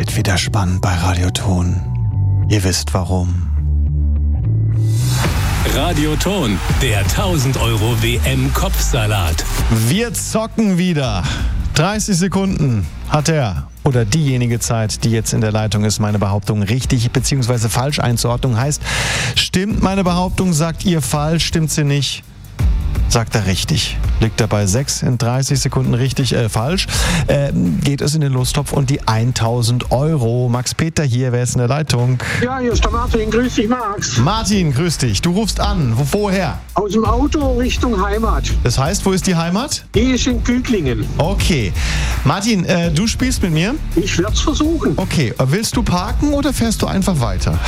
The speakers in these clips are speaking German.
wird wieder spannend bei Radioton. Ihr wisst warum. Radioton, der 1000 Euro WM-Kopfsalat. Wir zocken wieder. 30 Sekunden hat er oder diejenige Zeit, die jetzt in der Leitung ist, meine Behauptung richtig bzw. falsch einzuordnen. Heißt, stimmt meine Behauptung, sagt ihr falsch, stimmt sie nicht, sagt er richtig. Liegt er bei 6 in 30 Sekunden richtig, falsch, geht es in den Lostopf und die 1000 Euro. Max Peter hier, wer ist in der Leitung? Ja, hier ist der Martin. Grüß dich, Max. Martin, grüß dich. Du rufst an. Woher? Aus dem Auto Richtung Heimat. Das heißt, wo ist die Heimat? Die ist in Güglingen. Okay. Martin, du spielst mit mir? Ich werde es versuchen. Okay. Willst du parken oder fährst du einfach weiter?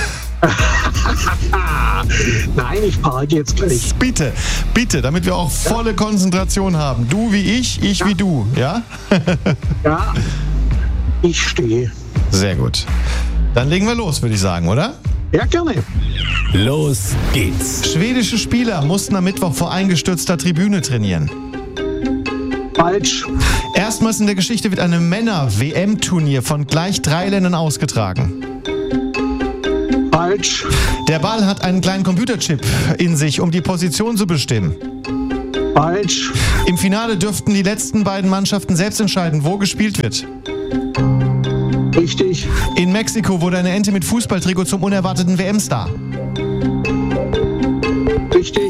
Nein, ich parke jetzt gleich. Bitte, bitte, damit wir auch volle Konzentration haben. Du wie ich wie du, ja? Ja, ich stehe. Sehr gut. Dann legen wir los, würde ich sagen, oder? Ja, gerne. Los geht's. Schwedische Spieler mussten am Mittwoch vor eingestürzter Tribüne trainieren. Falsch. Erstmals in der Geschichte wird ein Männer-WM-Turnier von gleich 3 Ländern ausgetragen. Falsch. Der Ball hat einen kleinen Computerchip in sich, um die Position zu bestimmen. Falsch. Im Finale dürften die letzten beiden Mannschaften selbst entscheiden, wo gespielt wird. Richtig. In Mexiko wurde eine Ente mit Fußballtrikot zum unerwarteten WM-Star. Richtig.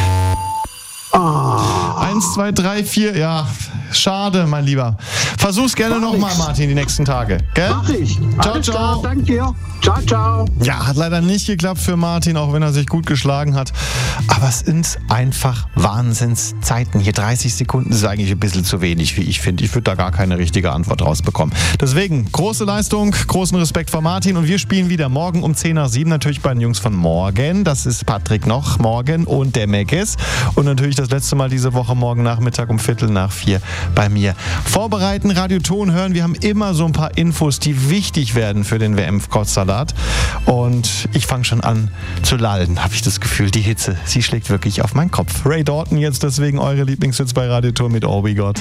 1, 2, 3, 4, ja, schade, mein Lieber. Versuch's gerne nochmal, Martin, die nächsten Tage. Gell? Mach ich. Ciao, Alles ciao. klar, danke dir. Ciao, ciao. Ja, hat leider nicht geklappt für Martin, auch wenn er sich gut geschlagen hat. Aber es sind einfach Wahnsinnszeiten. Hier 30 Sekunden ist eigentlich ein bisschen zu wenig, wie ich finde. Ich würde da gar keine richtige Antwort rausbekommen. Deswegen, große Leistung, großen Respekt vor Martin. Und wir spielen wieder morgen um 10 nach 7 natürlich bei den Jungs von Morgen. Das ist Patrick noch morgen und der Meckes. Und natürlich das letzte Mal diese Woche morgen Nachmittag um 3:45 bei mir. Vorbereiten, Radioton hören. Wir haben immer so ein paar Infos, die wichtig werden für den WM-Kopfsalat. Und ich fange schon an zu lallen, habe ich das Gefühl. Die Hitze, sie schlägt wirklich auf meinen Kopf. Ray Dalton jetzt deswegen eure Lieblingshits bei Radioton mit Oh We Got.